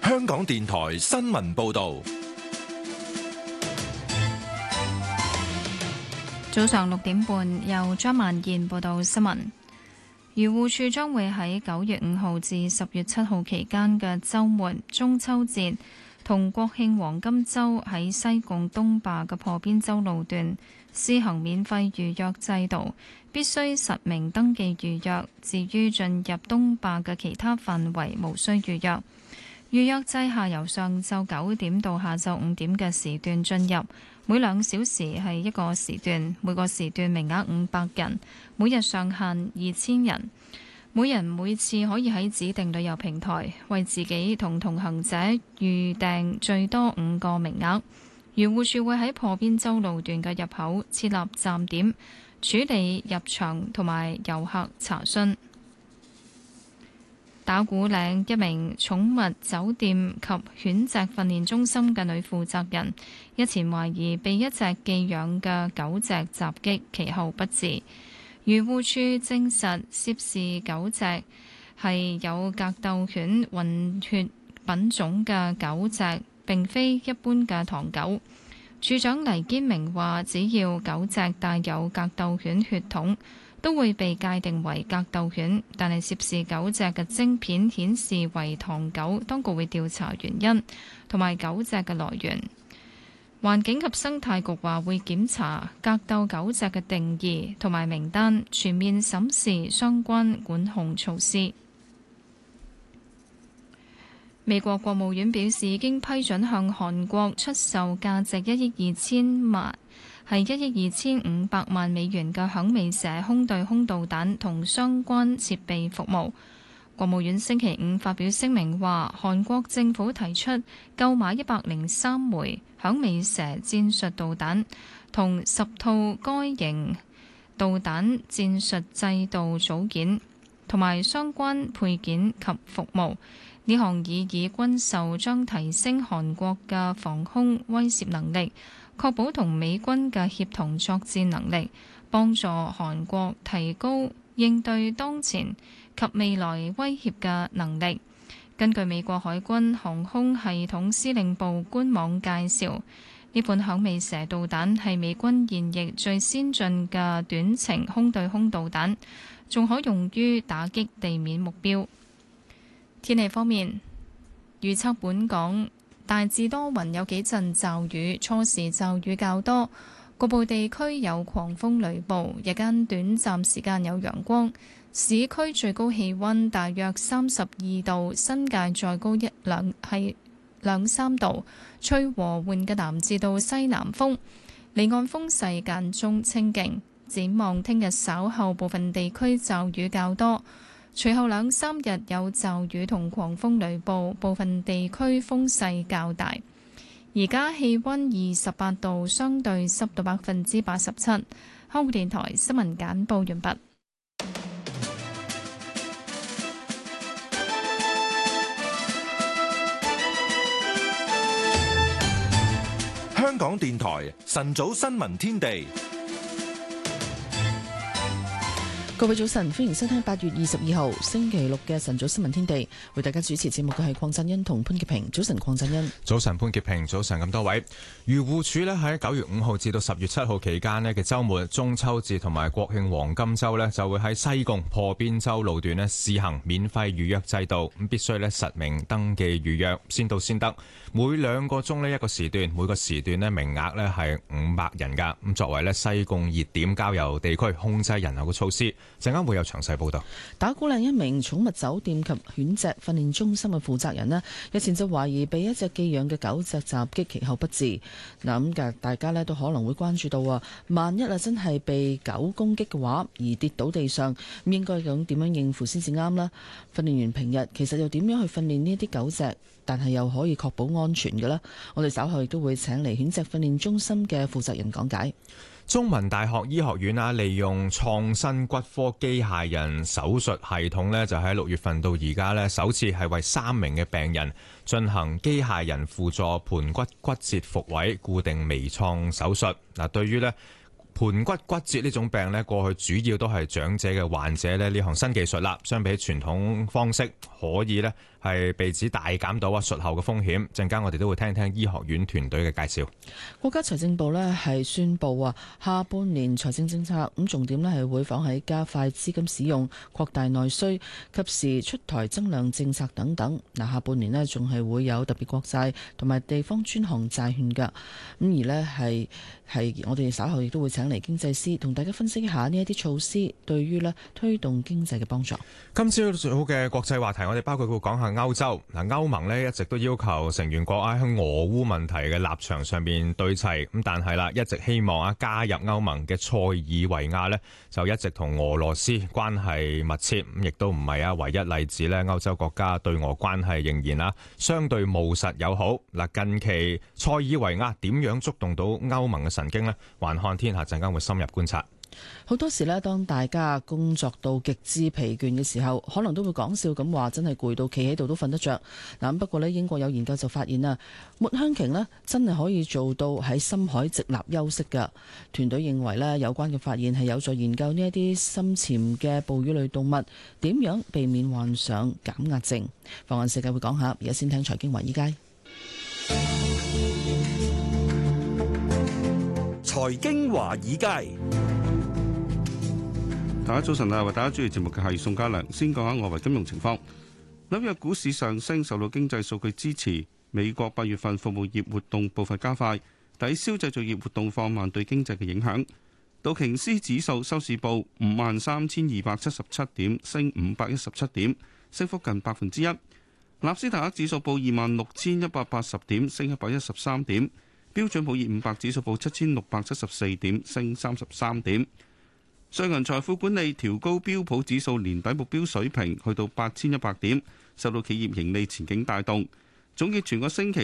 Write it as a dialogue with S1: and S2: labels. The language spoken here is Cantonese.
S1: 香港電台新聞報道。
S2: 早上6點半，由張萬燕報道新聞。漁護署將會喺9月5號至10月7號期間嘅週末、中秋節同國慶黃金週喺西貢東壩嘅破邊洲路段施行免費預約制度，必須實名登記預約。至於進入東壩嘅其他範圍，無需預約。預約制下由上晝9點到下晝5點嘅時段進入，每2小時係一個時段，每個時段名額500人，每日上限2000人。每人每次可以喺指定旅遊平台為自己同同行者預訂最多5個名額。漁護署會喺破邊洲路段嘅入口設立站點，處理入場同埋遊客查詢。打鼓嶺一名寵物酒店及犬隻訓練中心嘅女負責人，日前懷疑被一隻寄養嘅狗隻襲擊，其後不治。漁護署證實涉事狗隻係有格鬥犬混血品種嘅狗隻，並非一般嘅唐狗。署長黎堅明話，只要狗隻帶有格鬥犬血統，都會被界定為格鬥犬，但係涉事狗隻嘅晶片顯示為唐狗，當局會調查原因同埋狗隻嘅來源。環境及生態局話會檢查格鬥狗隻嘅定義同埋名單，全面審視相關管控措施。美國國務院表示，已經批准向韓國出售價值1億2500萬美元嘅響尾蛇空對空導彈同相關設備服務。國務院星期五發表聲明話，韓國政府提出購買103枚響尾蛇戰術導彈同10套該型導彈戰術制導組件同埋相關配件及服務。呢項擬議軍售將提升韓國嘅防空威懾能力，確保同美軍嘅協同作戰能力，幫助韓國提高應對當前及未來威脅嘅能力。根據美國海軍航空系統司令部官網介紹，呢款響尾蛇導彈係美軍現役最先進嘅短程空對空導彈，仲可用於打擊地面目標。天氣方面，預測本港大致多雲，有幾陣驟雨，初時驟雨較多，局部地區有狂風雷暴，日間短暫時間有陽光。市區最高氣溫大約32度，新界再高兩三度，吹和緩嘅南至到西南風，離岸風勢間中清勁。展望聽日稍後部分地區驟雨較多，隨後2、3日有驟雨同狂風雷暴，部分地區風勢較大。而家氣溫28度，相對濕度87%。香港電台新聞簡報完畢。
S1: 香港電台晨早新聞天地。
S3: 各位早晨，歡迎收聽8月22號星期六嘅晨早新聞天地。為大家主持節目嘅係鄺振欣同潘潔平。早晨，鄺振欣。
S4: 早晨，潘潔平。早晨，咁多位。漁護署咧喺9月5號至到10月7號期間咧嘅週末、中秋節同埋國慶黃金週咧，就會喺西貢破邊洲路段咧試行免費預約制度，咁必須咧實名登記預約，先到先得。每2個鐘咧一個時段，每個時段咧名額咧係500人㗎。咁作為咧西貢熱點郊遊地區控制人口嘅措施。陣間會有詳細報道。
S3: 打鼓嶺一名寵物酒店及犬隻訓練中心嘅負責人咧，日前就懷疑被一隻寄養嘅狗隻襲擊，其後不治。嗱咁大家咧都可能會關注到啊，萬一真係被狗攻擊嘅話，而跌倒地上，咁應該咁點樣應付先至啱啦？訓練員平日其實又點樣去訓練呢啲狗隻，但係又可以確保安全嘅呢？我哋稍後亦都會請嚟犬隻訓練中心嘅負責人講解。
S4: 中文大學醫學院利用創新骨科機械人手術系統呢，就喺6月份到而家呢，首次係為3名嘅病人進行機械人輔助盤骨骨折復位固定微創手術。嗱，對於呢盤骨骨折呢種病呢，過去主要都係長者嘅患者呢，呢項新技術啦，相比傳統方式可以呢係被指大減到術後嘅風險。陣間我哋都會聽聽醫學院團隊嘅介紹。
S3: 國家財政部呢係宣布下半年財政政策咁重點呢係會放喺加快資金使用、擴大內需、及時出台增量政策等等。下半年呢仲係會有特別國債同埋地方專項債券㗎。咁而呢係我哋稍後亦都會請嚟經濟師同大家分析一下呢一啲措施對於呢推動經濟嘅幫助。
S4: 今朝早嘅國際話題，我哋包括會講下歐洲。歐盟呢一直都要求成員國喺俄烏問題嘅立場上面對齊，咁但係一直希望加入歐盟嘅塞爾維亞呢就一直同俄羅斯關係密切，亦都唔係唯一例子呢，歐洲國家對俄關係仍然相對務實友好。近期塞爾維亞點樣觸動到歐盟嘅神經呢？環看天下陣間會深入觀察。
S3: 好多時呢，當大家工作到極之疲倦嘅時候，可能都會講笑咁話，真係攰到企喺度都瞓得着。不過呢，英國有研究就發現抹香鯨呢真係可以做到喺深海直立休息㗎。團隊認為呢，有關嘅發現係有助研究呢一啲深潛嘅哺乳類動物點樣避免患上減壓症。放眼世界會講下，而家先聽財經華爾街。
S5: 財經華爾街。
S6: 大家早晨啊！為大家主持節目嘅係宋家良。先講下外圍金融情況。紐約股市上升，受到經濟數據支持。美國8月份服務業活動步伐加快，抵消製造業活動放慢對經濟嘅影響。道瓊斯指數收市報53,277點，升517點，升幅近1%。納斯達克指數報26,180點，升113點。標準普爾500指數報7,674點，升33點。瑞銀財富管理調高標普指數年底目標水平，去到8,100點，受到企業盈利前景帶動。總結全個星期